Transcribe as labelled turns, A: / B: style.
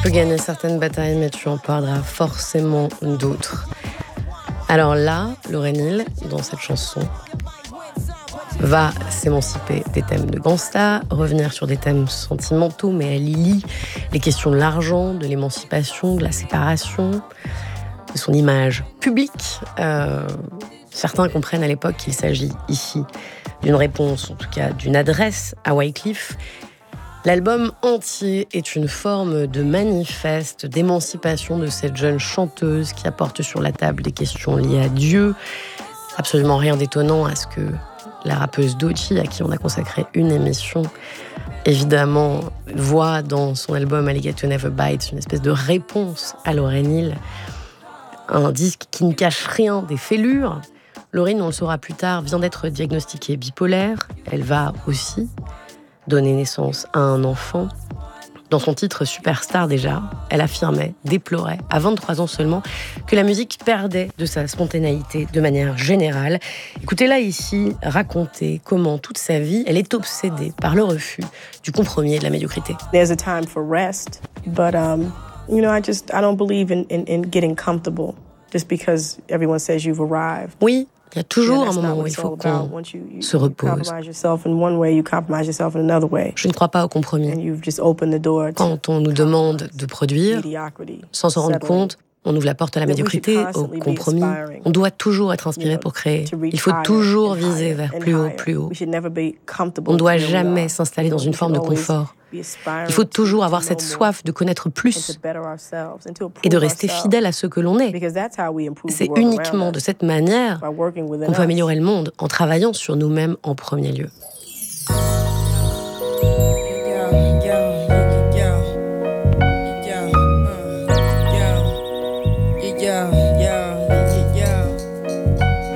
A: peux gagner certaines batailles, mais tu en perdras forcément d'autres. Alors là, Lauryn Hill, dans cette chanson, va s'émanciper des thèmes de gangsta, revenir sur des thèmes sentimentaux, mais elle y lie les questions de l'argent, de l'émancipation, de la séparation, de son image publique. Certains comprennent à l'époque qu'il s'agit ici d'une réponse, en tout cas d'une adresse à Wycliffe. L'album entier est une forme de manifeste d'émancipation de cette jeune chanteuse qui apporte sur la table des questions liées à Dieu. Absolument rien d'étonnant à ce que la rappeuse Doechii, à qui on a consacré une émission, évidemment, voit dans son album Alligator Never Bites une espèce de réponse à Lauryn Hill. Un disque qui ne cache rien des fêlures. Lauryn, on le saura plus tard, vient d'être diagnostiquée bipolaire. Elle va aussi donner naissance à un enfant. Dans son titre Superstar déjà, elle affirmait, déplorait, à 23 ans seulement, que la musique perdait de sa spontanéité de manière générale. Écoutez-la ici raconter comment toute sa vie, elle est obsédée par le refus du compromis et de la médiocrité.
B: There's a time for rest, but I don't believe in getting comfortable just because everyone says you've arrived.
A: Oui, il y a toujours un moment où il faut qu'on se repose. Je ne crois pas au compromis. Quand on nous demande de produire, sans s'en rendre compte, on ouvre la porte à la médiocrité, au compromis. On doit toujours être inspiré pour créer. Il faut toujours viser vers plus haut, plus haut. On ne doit jamais s'installer dans une forme de confort. Il faut toujours avoir cette soif de connaître plus et de rester fidèle à ce que l'on est. C'est uniquement de cette manière qu'on peut améliorer le monde, en travaillant sur nous-mêmes en premier lieu.